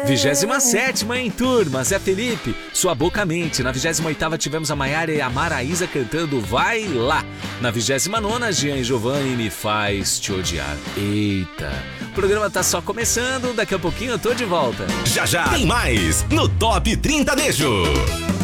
27ª, hein, turma? Zé Felipe, Sua Boca Mente. Na 28ª tivemos a Maiara e a Maraísa cantando Vai Lá. Na 29ª, Jean e Giovanni, Me Faz Te Odiar. Eita, o programa tá só começando, daqui a pouquinho eu tô de volta. Já já tem mais no Top 30 Dejo.